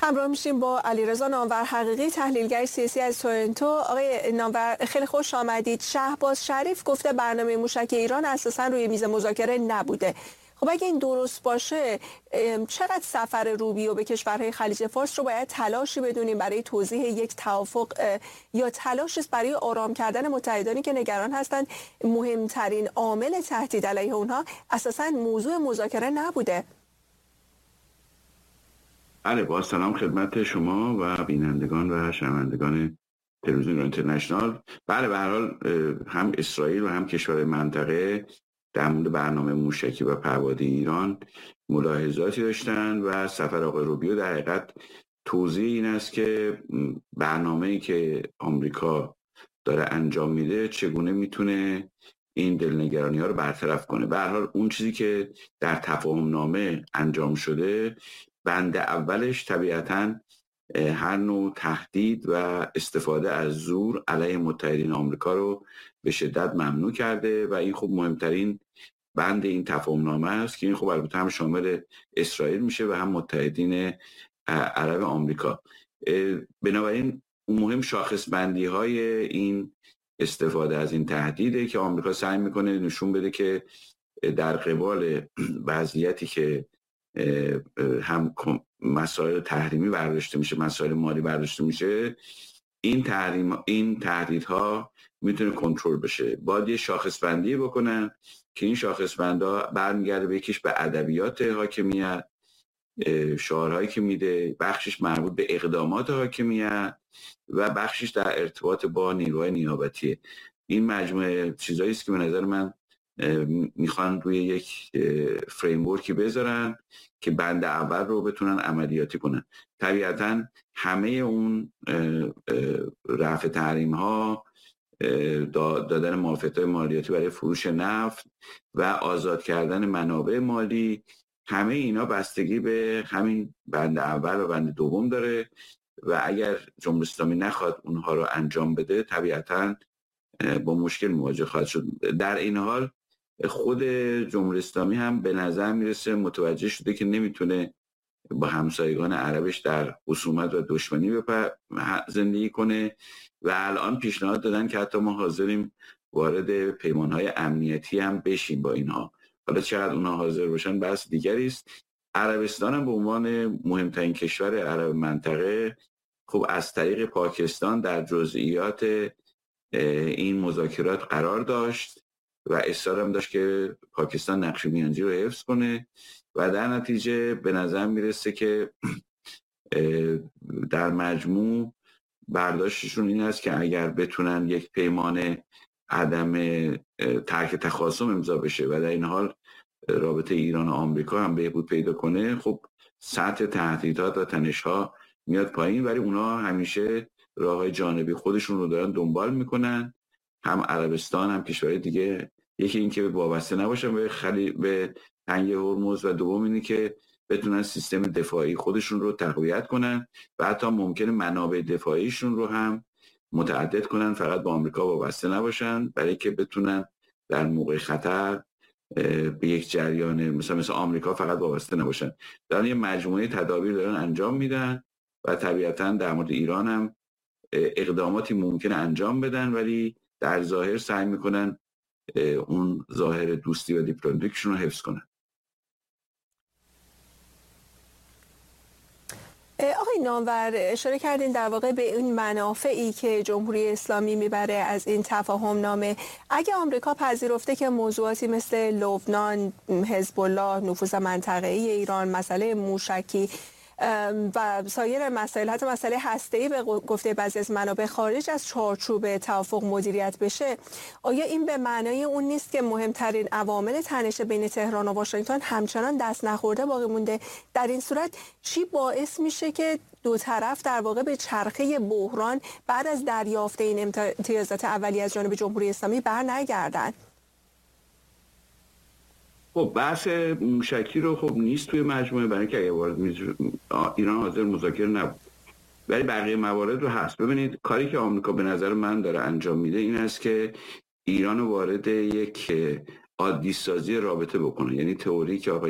همراه میشیم با علیرضا نامور حقیقی، تحلیلگر سیاسی از تورنتو. آقای نامور خیلی خوش آمدید. شهباز شریف گفته برنامه موشک ایران اساسا روی میز مذاکره نبوده. خب اگه این درست باشه، چقدر سفر روبیو به کشورهای خلیج فارس رو باید تلاشی بدونیم برای توضیح یک توافق یا تلاش است برای آرام کردن متحدانی که نگران هستند مهمترین عامل تهدید علیه اونها اساسا موضوع مذاکره نبوده؟ بله، با سلام خدمت شما و بینندگان و شنوندگان تلویزیون اینترنشنال. بله، به هر حال هم اسرائیل و هم کشور منطقه در مورد برنامه موشکی و پهپادی ایران ملاحظاتی داشتن و سفر آقای روبیو در حقیقت توضیح این است که برنامه‌ای که آمریکا داره انجام میده چگونه میتونه این دلنگرانی ها رو برطرف کنه. به هر حال اون چیزی که در تفاهم نامه انجام شده، بند اولش طبیعتاً هر نوع تهدید و استفاده از زور علیه متحدین آمریکا رو به شدت ممنوع کرده و این خب مهمترین بند این تفاهم نامه است که این خب البته هم شامل اسرائیل میشه و هم متحدین عرب آمریکا. بنابراین مهم شاخص بندی های این استفاده از این تهدیده که آمریکا سعی میکنه نشون بده که در قبال وضعیتی که هم مسائل تحریمی برداشته میشه، مسائل مالی برداشته میشه، این تهدیدها میتونه کنترل بشه. باید یه شاخص بندی بکنن که این شاخص بندها برمیگرده به یکیش به ادبیات حاکمیت، شعارهایی که میده، بخشش مربوط به اقدامات حاکمیت و بخشش در ارتباط با نیروهای نیابتیه. این مجموعه چیزایی است که به نظر من میخوان روی یک فریمورکی بذارن که بند اول رو بتونن عملیاتی کنن. طبیعتا همه اون رفع تحریم ها، دادن معافیت مالیاتی برای فروش نفت و آزاد کردن منابع مالی، همه اینا بستگی به همین بند اول و بند دوم داره و اگر جمهوری اسلامی نخواد اونها رو انجام بده طبیعتا با مشکل مواجه خواهد شد. در این حال خود جمهوری اسلامی هم به نظر میرسه متوجه شده که نمیتونه با همسایگان عربش در خصومت و دشمنی زندگی کنه و الان پیشنهاد دادن که حتی ما حاضریم وارد پیمانهای امنیتی هم بشیم با اینها. حالا چقدر اونها حاضر باشن بحث دیگری است. عربستان هم به عنوان مهمترین کشور عرب منطقه خب از طریق پاکستان در جزئیات این مذاکرات قرار داشت و اصرار هم داشت که پاکستان نقش میانجی رو حفظ کنه و در نتیجه به نظر میرسه که در مجموع برداشتشون این است که اگر بتونن یک پیمان عدم ترک تخاصم امضا بشه و در این حال رابطه ایران و آمریکا هم بهبود پیدا کنه، خب سطح تهدیدات و تنش‌ها میاد پایین، ولی اونا همیشه راههای جانبی خودشون رو دارن دنبال میکنن، هم عربستان هم کشورهای دیگه. یکی این که وابسته نباشن به تنگه هرمز و دوم اینه که بتونن سیستم دفاعی خودشون رو تقویت کنن و حتی ممکنه منابع دفاعیشون رو هم متعدد کنن، فقط با آمریکا وابسته نباشن، برای که بتونن در موقع خطر به یک جریان مثل آمریکا فقط وابسته نباشن. دارن یه مجموعه تدابیر دارن انجام میدن و طبیعتا در مورد ایران هم اقداماتی ممکنه انجام بدن، ولی در ظاهر سعی میکنن اون ظاهر دوستی و دیپلماتیکشون رو حفظ کنن. آقای نامور اشاره کردین در واقع به این منافعی که جمهوری اسلامی میبره از این تفاهم نامه. اگه آمریکا پذیرفته که موضوعاتی مثل لبنان، حزب الله، نفوذ منطقه‌ای ایران، مسئله موشکی و سایر مسائل، حتی مسئله هسته‌ای به گفته بعضی از منابع خارج از چارچوب توافق مدیریت بشه، آیا این به معنای اون نیست که مهمترین عوامل تنش بین تهران و واشنگتن همچنان دست نخورده باقی مونده؟ در این صورت چی باعث میشه که دو طرف در واقع به چرخه بحران بعد از دریافت این امتیازات اولیه از جانب جمهوری اسلامی بر نگردن؟ خب بحث موشکی رو خب نیست توی مجموعه، برای که اگه وارد ایران حاضر مذاکره نبود، ولی بقیه موارد رو هست. ببینید کاری که آمریکا به نظر من داره انجام میده این است که ایران رو وارد یک عادی سازی رابطه بکنه. یعنی تئوری که